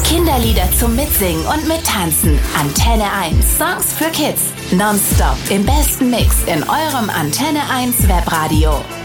Kinderlieder zum Mitsingen und Mittanzen. Antenne 1 Songs für Kids. Nonstop im besten Mix in eurem Antenne 1 Webradio.